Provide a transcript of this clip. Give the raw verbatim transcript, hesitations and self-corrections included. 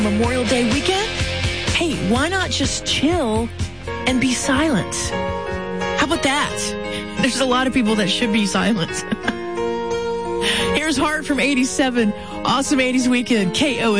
Memorial Day weekend? Hey, why not just chill and be silent? How about that? There's a lot of people that should be silent. Here's Heart from eighty-seven. Awesome eighties weekend. K O